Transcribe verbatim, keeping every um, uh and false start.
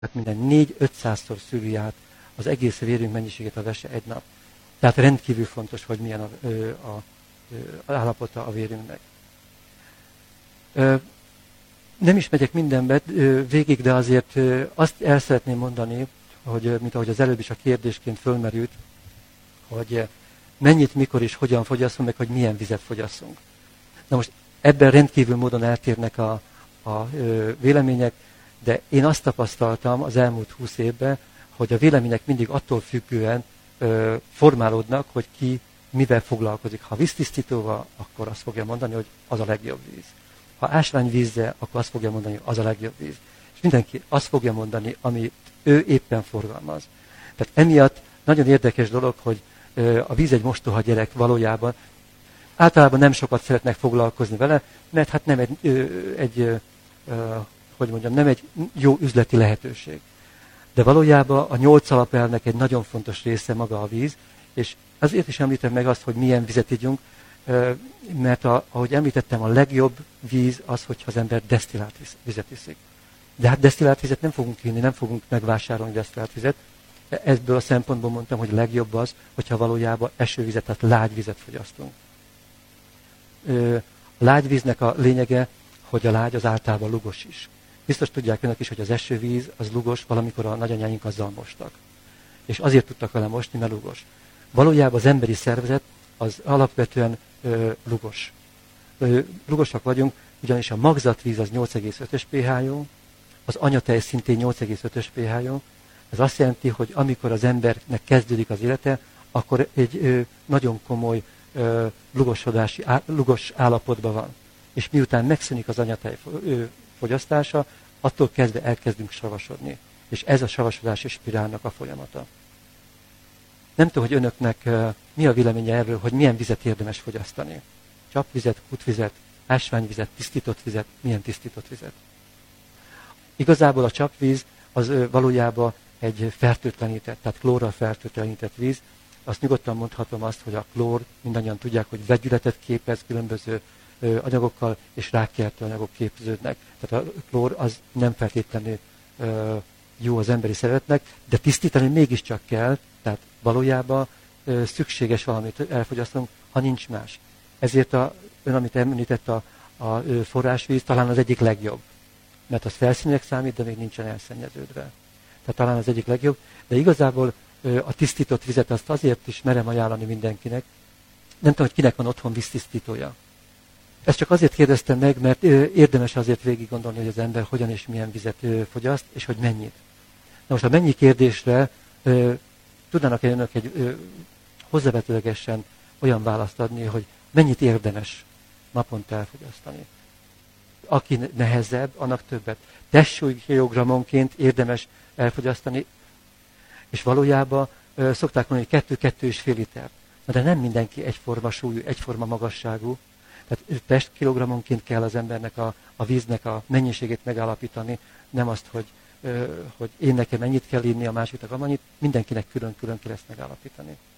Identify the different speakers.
Speaker 1: Tehát minden négy-ötszázszor szűri át az egész vérünk mennyiségét a vese egy nap. Tehát rendkívül fontos, hogy milyen a, a, a állapota a vérünknek. Nem is megyek mindenbe végig, de azért azt el szeretném mondani, hogy, mint ahogy az előbb is a kérdésként fölmerült, hogy mennyit, mikor és hogyan fogyasszunk, meg hogy milyen vizet fogyasszunk. Na most ebben rendkívül módon eltérnek a, a vélemények, de én azt tapasztaltam az elmúlt húsz évben, hogy a vélemények mindig attól függően ö, formálódnak, hogy ki mivel foglalkozik. Ha víztisztítóval, akkor azt fogja mondani, hogy az a legjobb víz. Ha ásványvízzel, akkor azt fogja mondani, hogy az a legjobb víz. És mindenki azt fogja mondani, amit ő éppen forgalmaz. Tehát emiatt nagyon érdekes dolog, hogy ö, a víz egy mostoha gyerek valójában. Általában nem sokat szeretnek foglalkozni vele, mert hát nem egy, ö, egy ö, hogy mondjam, nem egy jó üzleti lehetőség. De valójában a nyolc alapelvnek egy nagyon fontos része maga a víz, és azért is említem meg azt, hogy milyen vizet igyunk, mert a, ahogy említettem, a legjobb víz az, hogyha az ember desztillált vizet iszik. De hát desztillált vizet nem fogunk inni, nem fogunk megvásárolni desztillált vizet. Ebből a szempontból mondtam, hogy a legjobb az, hogyha valójában esővizet, tehát lágy vizet fogyasztunk. A lágy víznek a lényege, hogy a lágy az általában lugos is. Biztos tudják önök is, hogy az esővíz az lugos, valamikor a nagyanyáink azzal mostak. És azért tudtak vele mosni, mert lugos. Valójában az emberi szervezet az alapvetően ö, lugos. Ö, lugosak vagyunk, ugyanis a magzatvíz az nyolc egész ötös pH-jú, az anyatej szintén nyolc egész ötös pH-jú. Ez azt jelenti, hogy amikor az embernek kezdődik az élete, akkor egy ö, nagyon komoly ö, lugosodási, á, lugos állapotban van. És miután megszűnik az anyatej fogyasztása, attól kezdve elkezdünk savasodni. És ez a savasodási spirálnak a folyamata. Nem tudom, hogy önöknek mi a véleménye erről, hogy milyen vizet érdemes fogyasztani. Csapvizet, kutvizet, ásványvizet, tisztított vizet, milyen tisztított vizet. Igazából a csapvíz az valójában egy fertőtlenített, tehát klórral fertőtlenített víz. Azt nyugodtan mondhatom azt, hogy a klór, mindannyian tudják, hogy vegyületet képez, különböző anyagokkal és rákkeltő anyagok képződnek. Tehát a klór az nem feltétlenül ö, jó az emberi szervezetnek, de tisztítani mégiscsak kell, tehát valójában ö, szükséges valamit elfogyasztunk, ha nincs más. Ezért a, ön, amit említett, a, a forrásvíz talán az egyik legjobb, mert az felszínileg számít, de még nincsen elszennyeződve. Tehát talán az egyik legjobb, de igazából ö, a tisztított vizet azt azért is merem ajánlani mindenkinek. Nem tudom, hogy kinek van otthon víztisztítója. Ezt csak azért kérdeztem meg, mert érdemes azért végig gondolni, hogy az ember hogyan és milyen vizet fogyaszt, és hogy mennyit. Na most a mennyi kérdésre tudnának önök egy hozzávetőlegesen olyan választ adni, hogy mennyit érdemes naponta elfogyasztani. Aki nehezebb, annak többet. Testsúly kilogrammonként érdemes elfogyasztani, és valójában szokták mondani, hogy kettő-kettő és fél liter. Na de nem mindenki egyforma súlyú, egyforma magasságú. Tehát testkilogrammonként kell az embernek a, a víznek a mennyiségét megállapítani, nem azt, hogy, ö, hogy én nekem ennyit kell inni, a másiknak amennyit, mindenkinek külön-külön kell ezt megállapítani.